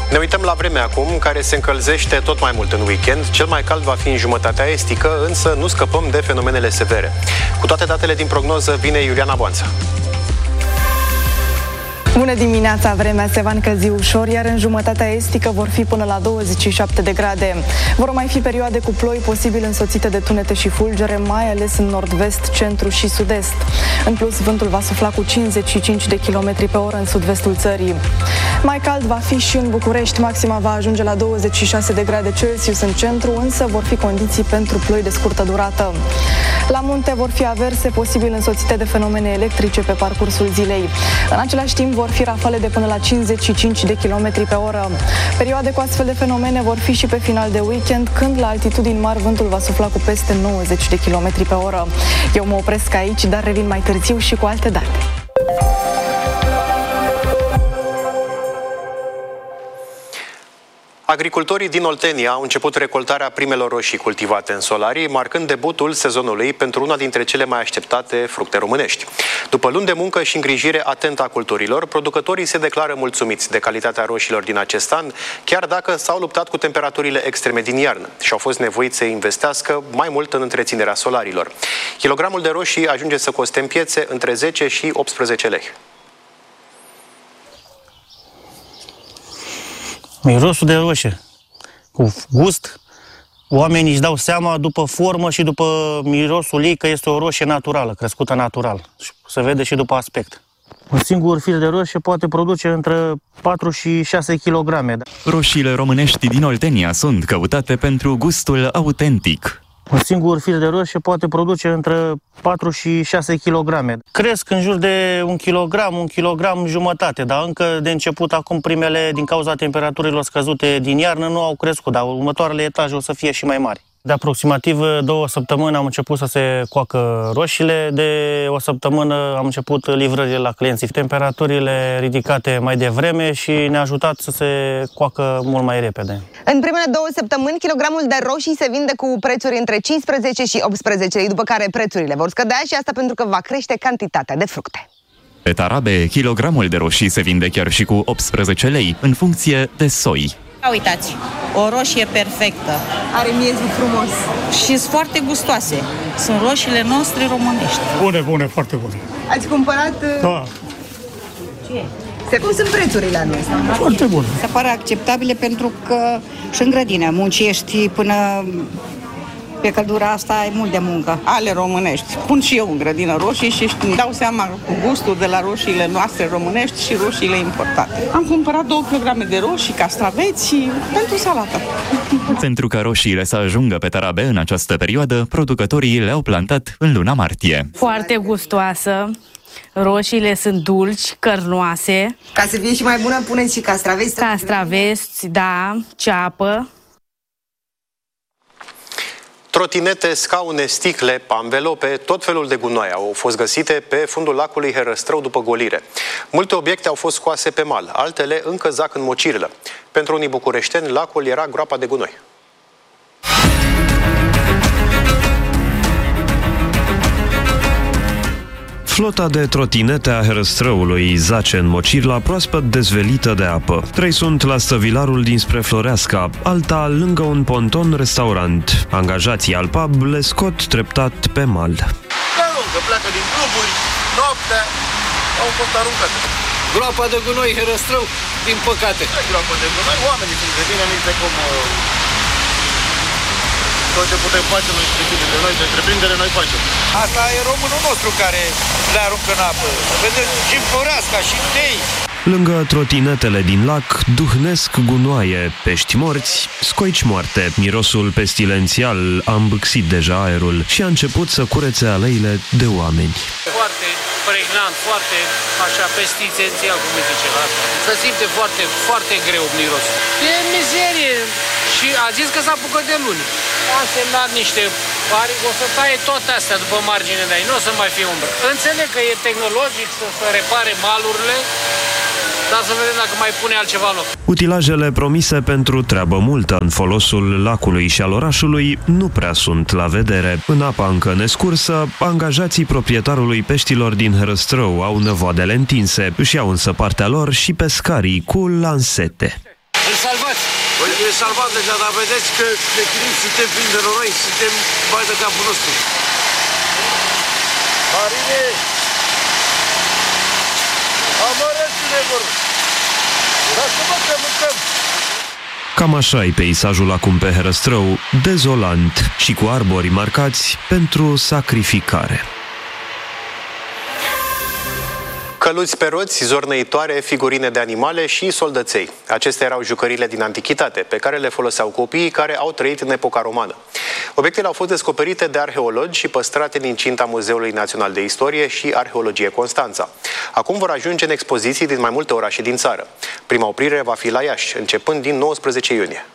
Ne uităm la vremea acum, care se încălzește tot mai mult în weekend. Cel mai cald va fi în jumătatea estică, însă nu scăpăm de fenomenele severe. Cu toate datele din prognoză vine Iuliana Boanța. Bună dimineața! Vremea se va încălzi ușor, iar în jumătatea estică vor fi până la 27 de grade. Vor mai fi perioade cu ploi, posibil însoțite de tunete și fulgere, mai ales în nord-vest, centru și sud-est. În plus, vântul va sufla cu 55 de km pe oră în sud-vestul țării. Mai cald va fi și în București. Maxima va ajunge la 26 de grade Celsius în centru, însă vor fi condiții pentru ploi de scurtă durată. La munte vor fi averse, posibil însoțite de fenomene electrice pe parcursul zilei. În același timp vor fi rafale de până la 55 de km pe oră. Perioade cu astfel de fenomene vor fi și pe final de weekend, când la altitudini mari vântul va sufla cu peste 90 de km pe oră. Eu mă opresc aici, dar revin mai târziu și cu alte date. Agricultorii din Oltenia au început recoltarea primelor roșii cultivate în solarii, marcând debutul sezonului pentru una dintre cele mai așteptate fructe românești. După luni de muncă și îngrijire atentă a culturilor, producătorii se declară mulțumiți de calitatea roșiilor din acest an, chiar dacă s-au luptat cu temperaturile extreme din iarnă și au fost nevoiți să investească mai mult în întreținerea solarilor. Kilogramul de roșii ajunge să coste în piețe între 10 și 18 lei. Mirosul de roșie, cu gust, oamenii își dau seama după formă și după mirosul ei că este o roșie naturală, crescută natural. Se vede și după aspect. Un singur fir de roșie poate produce între 4 și 6 kg. Roșiile românești din Oltenia sunt căutate pentru gustul autentic. Un singur fir de roșie poate produce între 4 și 6 kg. Cresc în jur de 1 kg jumătate, dar încă de început acum primele, din cauza temperaturilor scăzute din iarnă, nu au crescut, dar următoarele etaje o să fie și mai mari. De aproximativ 2 săptămâni am început să se coacă roșiile, de o săptămână am început livrările la clienții. Temperaturile ridicate mai devreme și ne-a ajutat să se coacă mult mai repede. În primele 2 săptămâni, kilogramul de roșii se vinde cu prețuri între 15 și 18 lei, după care prețurile vor scădea și asta pentru că va crește cantitatea de fructe. Pe Tarabe, kilogramul de roșii se vinde chiar și cu 18 lei, în funcție de soi. Uitați, o roșie perfectă. Are miezul frumos. Și sunt foarte gustoase. Sunt roșiile noastre românești. Bune, foarte bune. Ați cumpărat? Da. Ce? Cum sunt prețurile anul ăsta? Foarte bune. Se pare acceptabile pentru că și în grădină muncești până pe căldura asta ai mult de muncă. Ale românești. Pun și eu în grădină roșii și îmi dau seama cu gustul de la roșiile noastre românești și roșiile importate. Am cumpărat 2 kg de roșii, castraveți pentru salată. Pentru ca roșiile să ajungă pe Tarabe în această perioadă, producătorii le-au plantat în luna martie. Foarte gustoasă. Roșiile sunt dulci, cărnoase. Ca să fie și mai bună, puneți și castraveți. Castraveți, da, ceapă. Trotinete, scaune, sticle, anvelope, tot felul de gunoi au fost găsite pe fundul lacului Herăstrău după golire. Multe obiecte au fost scoase pe mal, altele încă zac în mocirilă. Pentru unii bucureșteni, lacul era groapa de gunoi. Flota de trotinete a Herăstrăului zace în Mocirla, proaspăt dezvelită de apă. 3 sunt la stăvilarul dinspre Floreasca, alta lângă un ponton restaurant. Angajații al pub le scot treptat pe mal. Că pleacă din cluburi, noaptea, au fost aruncate. Groapa de gunoi Herăstrău, din păcate. Groapa de gunoi, oamenii sunt de bine, nici de cum... Tot ce putem face noi și de noi, de întreprindere, noi facem. Asta e românul nostru care le aruncă în apă. Vedeți, și în Floreasca, și în Tei. Lângă trotinetele din lac, duhnesc gunoaie, pești morți, scoici moarte. Mirosul pestilențial a îmbâxit deja aerul și a început să curețe aleile de oameni. Foarte pregnant, foarte așa pestilențial, cum îi zice la asta. Se simte foarte, foarte greu mirosul. E mizerie și a zis că s-a apucat de luni. A semnat niște pari, o să taie toate astea după margine de aici, nu o să mai fie umbră. Înțeleg că e tehnologic să repare malurile, dar să vedem dacă mai pune altceva în loc. Utilajele promise pentru treabă multă în folosul lacului și al orașului nu prea sunt la vedere. În apa încă nescursă, angajații proprietarului peștilor din Herăstrău au năvoadele întinse, își iau însă partea lor și pescarii cu lansete. Îl salvați! Păi e salvat deja, dar vedeți că ne chinim, suntem plini de noroi, suntem bai de capul nostru. Marine! Amărăți-ne, vor! Lasă-mă că mâncăm! Cam așa e peisajul acum pe Herăstrău, dezolant și cu arbori marcați pentru sacrificare. Căluți pe roți, zornăitoare, figurine de animale și soldăței. Acestea erau jucăriile din antichitate, pe care le foloseau copiii care au trăit în epoca romană. Obiectele au fost descoperite de arheologi și păstrate în incinta Muzeului Național de Istorie și Arheologie Constanța. Acum vor ajunge în expoziții din mai multe orașe din țară. Prima oprire va fi la Iași, începând din 19 iunie.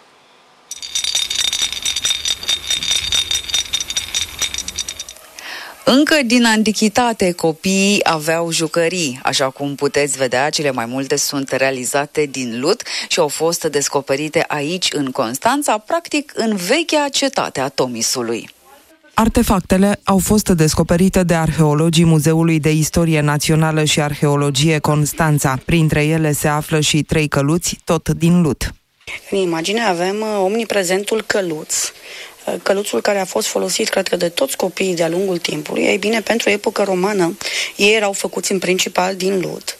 Încă din antichitate, copiii aveau jucării. Așa cum puteți vedea, cele mai multe sunt realizate din lut și au fost descoperite aici, în Constanța, practic în vechea cetate a Tomisului. Artefactele au fost descoperite de arheologii Muzeului de Istorie Națională și Arheologie Constanța. Printre ele se află și 3 căluți, tot din lut. În imagine avem omniprezentul căluț. Căluțul care a fost folosit, cred că, de toți copiii de-a lungul timpului. Ei bine, pentru epoca romană, ei erau făcuți în principal din lut.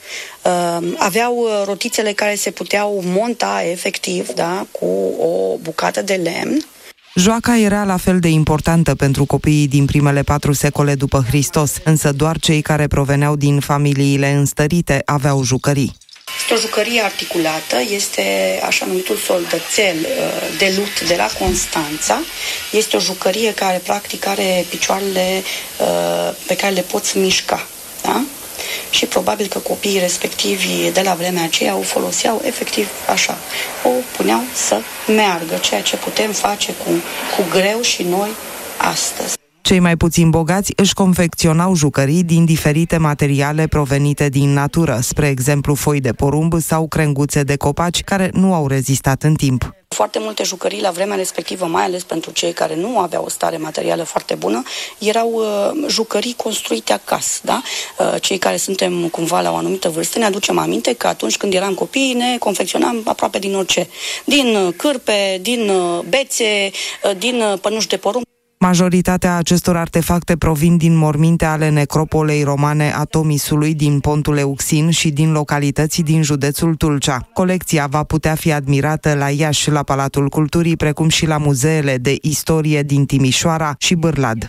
Aveau rotițele care se puteau monta efectiv, da, cu o bucată de lemn. Joaca era la fel de importantă pentru copiii din primele 4 secole după Hristos, însă doar cei care proveneau din familiile înstărite aveau jucării. Este o jucărie articulată, este așa numitul soldățel de lut de la Constanța. Este o jucărie care practic are picioarele pe care le poți mișca. Da? Și probabil că copiii respectivi de la vremea aceea o foloseau efectiv așa. O puneau să meargă, ceea ce putem face cu greu și noi astăzi. Cei mai puțin bogați își confecționau jucării din diferite materiale provenite din natură, spre exemplu foi de porumb sau crenguțe de copaci care nu au rezistat în timp. Foarte multe jucării la vremea respectivă, mai ales pentru cei care nu aveau o stare materială foarte bună, erau jucării construite acasă. Da? Cei care suntem cumva la o anumită vârstă ne aducem aminte că atunci când eram copii ne confecționam aproape din orice. Din cârpe, din bețe, din pănuși de porumb. Majoritatea acestor artefacte provin din morminte ale necropolei romane a Tomisului din Pontul Euxin și din localități din județul Tulcea. Colecția va putea fi admirată la Iași, la Palatul Culturii, precum și la muzeele de istorie din Timișoara și Bârlad.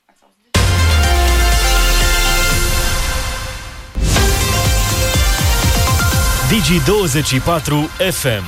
Digi24 FM.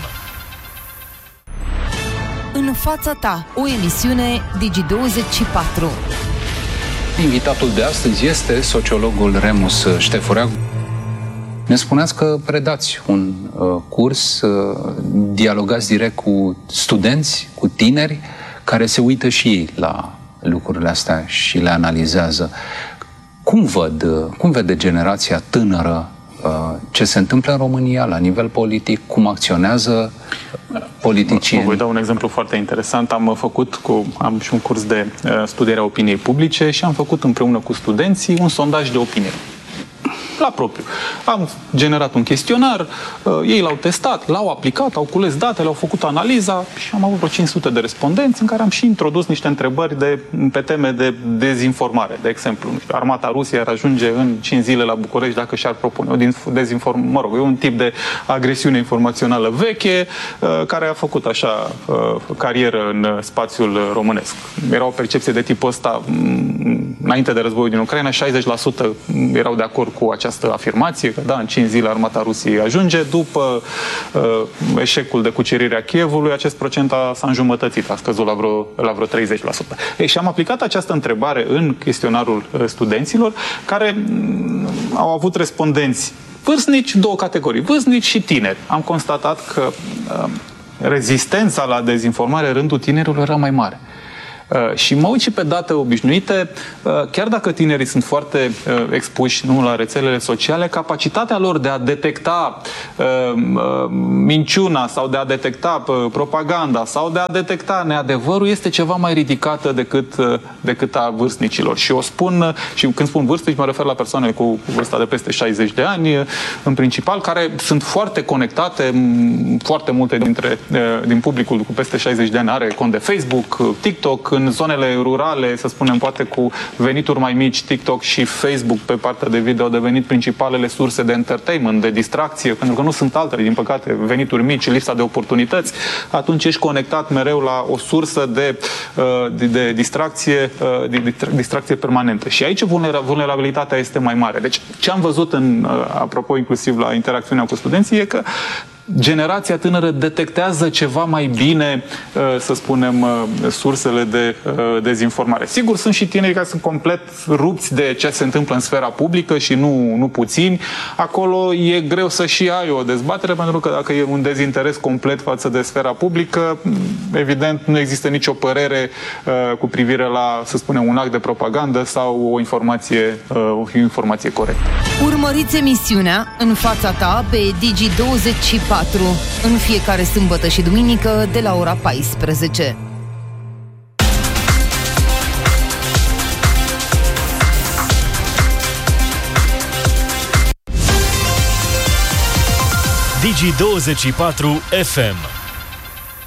În fața ta, o emisiune Digi24. Invitatul de astăzi este sociologul Remus Ștefureagu. Ne spuneați că predați un curs, dialogați direct cu studenți, cu tineri, care se uită și ei la lucrurile astea și le analizează. Cum vede generația tânără ce se întâmplă în România la nivel politic, cum acționează politicieni? Vă voi da un exemplu foarte interesant. Am și un curs de studiere a opiniei publice și am făcut împreună cu studenții un sondaj de opinie. La propriu. Am generat un chestionar, ei l-au testat, l-au aplicat, au cules datele, au făcut analiza și am avut vreo 500 de respondenți în care am și introdus niște întrebări pe teme de dezinformare. De exemplu, armata Rusiei ar ajunge în 5 zile la București dacă și-ar propune e un tip de agresiune informațională veche care a făcut așa carieră în spațiul românesc. Era o percepție de tipul ăsta înainte de războiul din Ucraina, 60% erau de acord cu această afirmație, că da, în 5 zile armata Rusiei ajunge. După eșecul de cucerire a Kievului, acest procent s-a înjumătățit, a scăzut la vreo 30%. Și am aplicat această întrebare în chestionarul studenților, care au avut respondenți vârstnici, 2 categorii, vârstnici și tineri. Am constatat că rezistența la dezinformare în rândul tinerilor era mai mare. Și mă uit și pe date obișnuite, chiar dacă tinerii sunt foarte expuși la rețelele sociale, capacitatea lor de a detecta minciuna sau de a detecta propaganda sau de a detecta neadevărul este ceva mai ridicată decât a vârstnicilor. Și o spun, și când spun vârstnici, mă refer la persoane cu vârsta de peste 60 de ani, în principal, care sunt foarte conectate. Foarte multe din publicul cu peste 60 de ani are cont de Facebook, TikTok. În zonele rurale, să spunem, poate cu venituri mai mici, TikTok și Facebook pe partea de video au devenit principalele surse de entertainment, de distracție, pentru că nu sunt altele, din păcate, venituri mici, lipsa de oportunități. Atunci ești conectat mereu la o sursă de distracție permanentă. Și aici vulnerabilitatea este mai mare. Deci, ce am văzut apropo inclusiv la interacțiunea cu studenții, e că generația tânără detectează ceva mai bine, să spunem, sursele de dezinformare. Sigur, sunt și tineri care sunt complet rupți de ce se întâmplă în sfera publică și nu puțini. Acolo e greu să și ai o dezbatere, pentru că dacă e un dezinteres complet față de sfera publică, evident nu există nicio părere cu privire la, să spunem, un act de propagandă sau o informație corectă. Urmăriți emisiunea În fața ta pe Digi24 în fiecare sâmbătă și duminică de la ora 14. Digi24 FM